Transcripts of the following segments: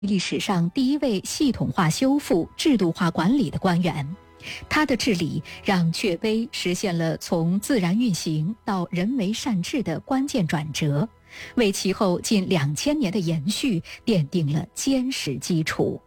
历史上第一位系统化修复、制度化管理的官员。他的治理让雀碑实现了从自然运行到人为善治的关键转折，为其后近2000年的延续奠定了坚实基础。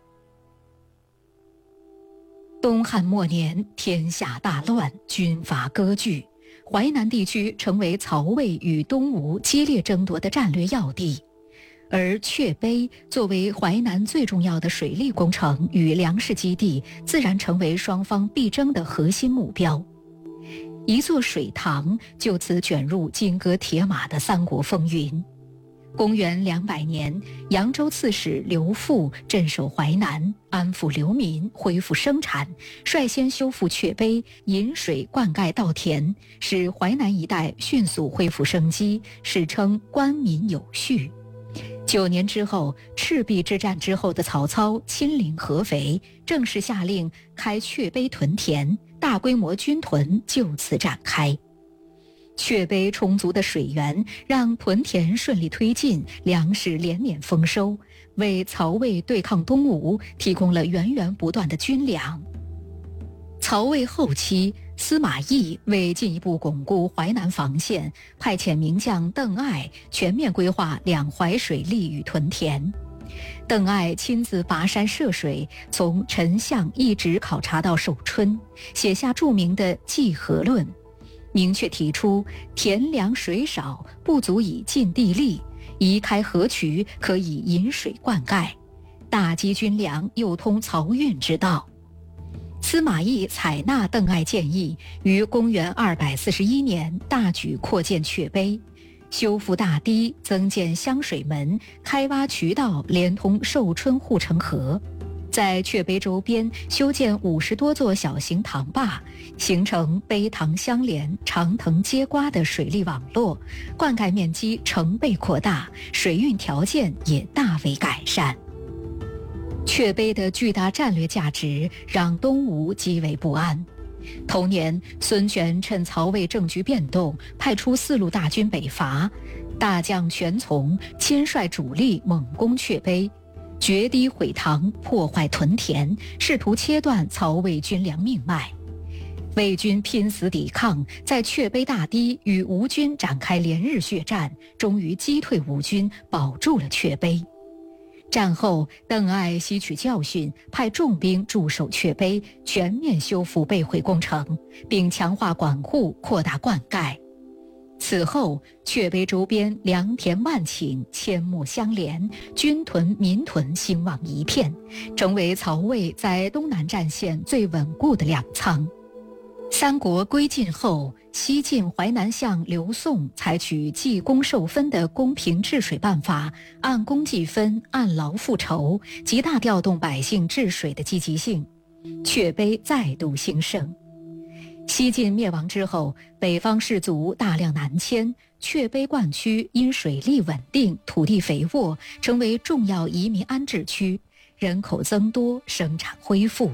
东汉末年，天下大乱，军阀割据，淮南地区成为曹魏与东吴激烈争夺的战略要地。而雀碑作为淮南最重要的水利工程与粮食基地，自然成为双方必争的核心目标。一座水塘就此卷入金戈铁马的三国风云。公元200年，扬州刺史刘馥镇守淮南，安抚流民，恢复生产，率先修复雀碑，引水灌溉稻田，使淮南一带迅速恢复生机，史称官民有序。9年之后，赤壁之战之后的曹操亲临合肥，正式下令开雀碑屯田，大规模军屯就此展开。雀碑充足的水源让屯田顺利推进，粮食连年丰收，为曹魏对抗东吴提供了源源不断的军粮。曹魏后期，司马懿为进一步巩固淮南防线，派遣名将邓艾全面规划两淮水利与屯田。邓艾亲自跋山涉水，从陈相一直考察到寿春，写下著名的《济河论》，明确提出田粮水少，不足以尽地利，宜开河渠，可以引水灌溉，大积军粮，又通漕运之道。司马懿采纳邓艾建议，于公元241年大举扩建雀碑，修复大堤，增建湘水门，开挖渠道，连通寿春护城河。在雀碑周边修建50多座小型塘坝，形成碑塘相连、长藤接瓜的水利网络，灌溉面积成倍扩大，水运条件也大为改善。雀碑的巨大战略价值让东吴极为不安。同年，孙权趁曹魏政局变动，派出4路大军北伐，大将权从亲率主力猛攻雀碑，决堤毁塘，破坏屯田，试图切断曹魏军粮命脉。魏军拼死抵抗，在雀碑大堤与吴军展开连日血战，终于击退吴军，保住了雀碑。战后，邓艾吸取教训，派重兵驻守雀碑，全面修复被毁工程，并强化管护，扩大灌溉。此后，雀碑周边良田万顷，阡陌相连，军屯民屯兴旺一片，成为曹魏在东南战线最稳固的粮仓。三国归晋后，西晋淮南相刘宋采取计功受分的公平治水办法，按功计分，按劳复酬，极大调动百姓治水的积极性，雀碑再度兴盛。西晋灭亡之后，北方士族大量南迁，雀碑灌区因水利稳定、土地肥沃，成为重要移民安置区，人口增多，生产恢复。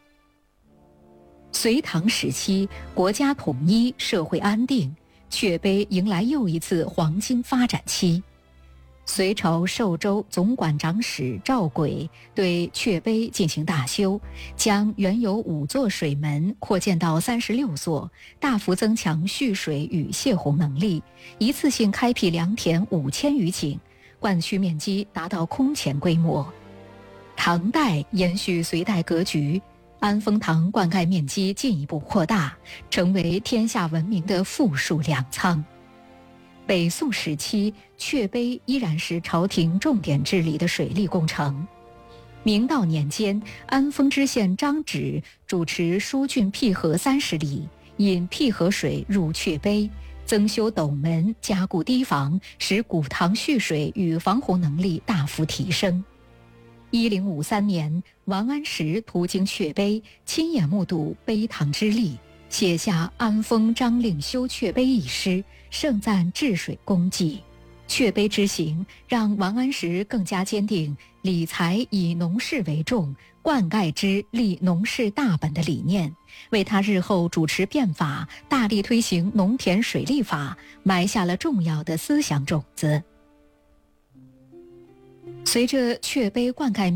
隋唐时期，国家统一，社会安定，雀碑迎来又一次黄金发展期。隋朝寿州总管长史赵轨对雀碑进行大修，将原有5座水门扩建到36座，大幅增强蓄水与泄洪能力，一次性开辟良田5000余顷，灌区面积达到空前规模。唐代延续隋代格局，安丰塘灌溉面积进一步扩大，成为天下闻名的富庶粮仓。北宋时期，雀碑依然是朝廷重点治理的水利工程。明道年间，安丰知县张芷主持疏浚辟河30里，引辟河水入雀碑，增修斗门，加固堤防，使古塘蓄水与防洪能力大幅提升。1053年，王安石途经雀碑，亲眼目睹碑塘之力，写下“安丰张令修雀碑”一诗，盛赞治水功绩。雀碑之行让王安石更加坚定理财以农事为重，灌溉之立农事大本的理念，为他日后主持变法、大力推行农田水利法埋下了重要的思想种子。 随着雀碑灌溉